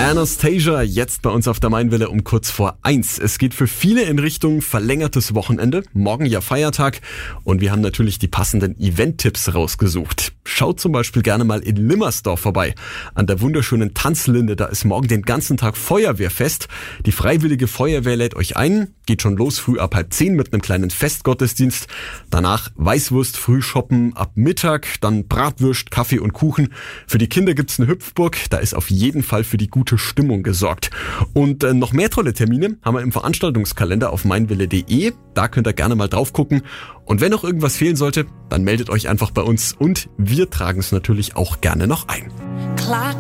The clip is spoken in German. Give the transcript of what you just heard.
Anastasia, jetzt bei uns auf der Mainwelle um kurz vor 1. Es geht für viele in Richtung verlängertes Wochenende. Morgen ja Feiertag und wir haben natürlich die passenden Event-Tipps rausgesucht. Schaut zum Beispiel gerne mal in Limmersdorf vorbei. An der wunderschönen Tanzlinde, da ist morgen den ganzen Tag Feuerwehrfest. Die Freiwillige Feuerwehr lädt euch ein. Geht schon los früh ab 9:30 mit einem kleinen Festgottesdienst. Danach Weißwurst, Frühshoppen ab Mittag, dann Bratwürst, Kaffee und Kuchen. Für die Kinder gibt's eine Hüpfburg. Da ist auf jeden Fall für die gute Stimmung gesorgt. Und noch mehr tolle Termine haben wir im Veranstaltungskalender auf meinwille.de. Da könnt ihr gerne mal drauf gucken. Und wenn noch irgendwas fehlen sollte, dann meldet euch einfach bei uns und wir tragen es natürlich auch gerne noch ein.